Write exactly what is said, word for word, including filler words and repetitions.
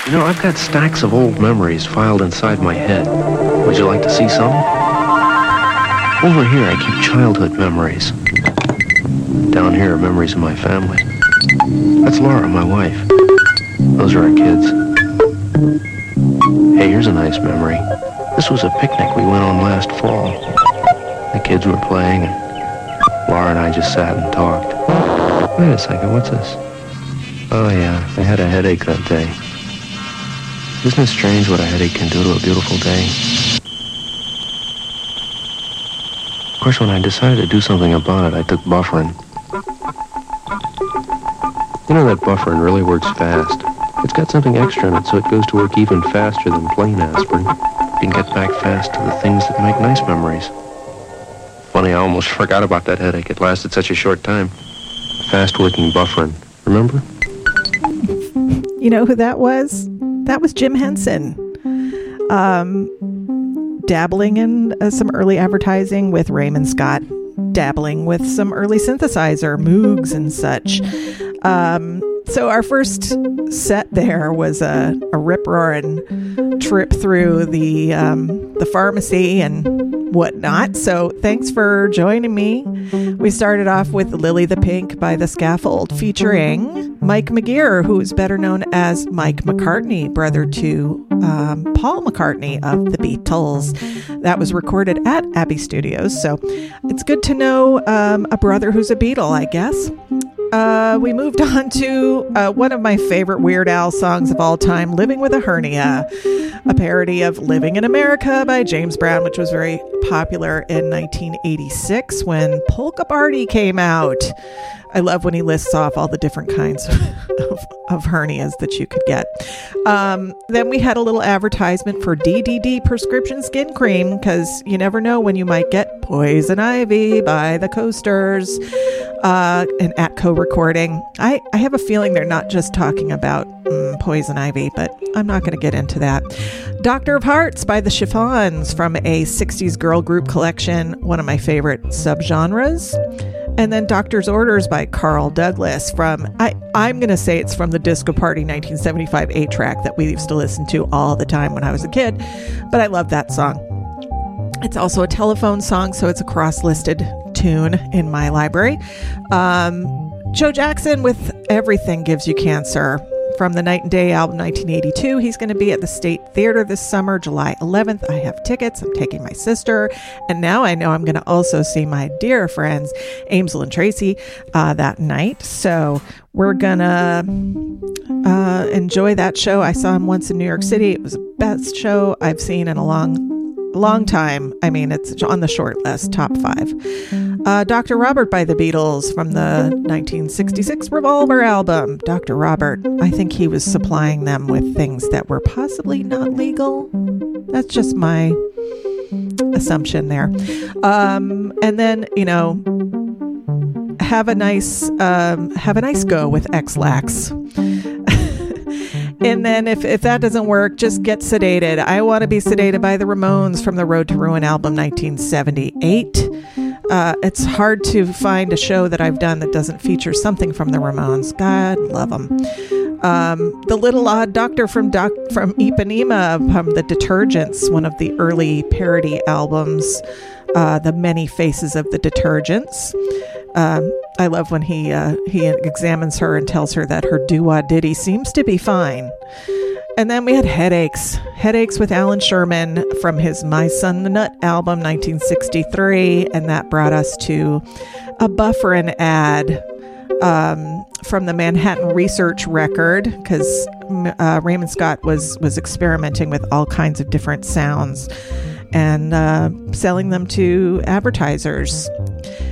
You know, I've got stacks of old memories filed inside my head. Would you like to see some? Over here, I keep childhood memories. Down here are memories of my family. That's Laura, my wife. Those are our kids. Hey, here's a nice memory. This was a picnic we went on last fall. The kids were playing, and Laura and I just sat and talked. Wait a second, what's this? Oh yeah, I had a headache that day. Isn't it strange what a headache can do to a beautiful day? Of course, when I decided to do something about it, I took Bufferin. You know that Bufferin really works fast. It's got something extra in it, so it goes to work even faster than plain aspirin. You can get back fast to the things that make nice memories. Funny, I almost forgot about that headache. It lasted such a short time. Fast-working Bufferin. Remember? You know who that was? That was Jim Henson. Um, dabbling in uh, some early advertising with Raymond Scott. Dabbling with some early synthesizer, Moogs and such. Um, so our first set there was a, a rip-roaring trip through the um, the pharmacy and whatnot. So thanks for joining me. We started off with Lily the Pink by The Scaffold, featuring Mike McGear, who is better known as Mike McCartney, brother to um, Paul McCartney of the Beatles. That was recorded at Abbey Studios. So it's good to know um, a brother who's a Beatle, I guess. Uh, we moved on to uh, one of my favorite Weird Al songs of all time, Living with a Hernia, a parody of Living in America by James Brown, which was very popular in nineteen eighty-six when Polka Party came out. I love when he lists off all the different kinds of, of, of hernias that you could get. Um, then we had a little advertisement for D D D prescription skin cream, because you never know when you might get Poison Ivy by the Coasters, uh, an Atco recording. I, I have a feeling they're not just talking about mm, Poison Ivy, but I'm not going to get into that. Doctor of Hearts by the Chiffons from a sixties girl group collection, one of my favorite subgenres. And then Doctor's Orders by Carl Douglas from, I, I'm going to say it's from the Disco Party nineteen seventy-five eight track that we used to listen to all the time when I was a kid. But I love that song. It's also a telephone song, so it's a cross-listed tune in my library. Um, Joe Jackson with Everything Gives You Cancer. From the Night and Day album nineteen eighty-two. He's going to be at the State Theater this summer, July eleventh. I have tickets. I'm taking my sister. And now I know I'm going to also see my dear friends, Amesel and Tracy, uh, that night. So we're going to uh, enjoy that show. I saw him once in New York City. It was the best show I've seen in a long Long time. I mean, it's on the short list, top five. Uh, Doctor Robert by the Beatles from the nineteen sixty-six Revolver album. Doctor Robert, I think he was supplying them with things that were possibly not legal. That's just my assumption there. Um, and then, you know, have a nice, um, have a nice go with X-Lax. And then if, if that doesn't work, just get sedated. I Want to Be Sedated by the Ramones from the Road to Ruin album nineteen seventy-eight. Uh, it's hard to find a show that I've done that doesn't feature something from the Ramones. God love them. Um, the Little Odd Doctor from Doc, from Ipanema from the Detergents, one of the early parody albums. Uh, the Many Faces of the Detergents. Um, I love when he uh, he examines her and tells her that her doo-wah ditty seems to be fine. And then we had Headaches. Headaches with Alan Sherman from his My Son the Nut album, nineteen sixty-three. And that brought us to a Bufferin ad um, from the Manhattan Research record, because uh, Raymond Scott was, was experimenting with all kinds of different sounds and uh, selling them to advertisers.